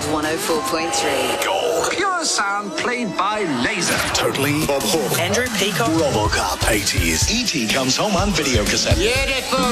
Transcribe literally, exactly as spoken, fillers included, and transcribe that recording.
one oh four point three. Gold. Pure sound played by laser. Totally. Bob Hawke. Andrew Peacock. RoboCop. eighties. E T comes home on video cassette. Beautiful.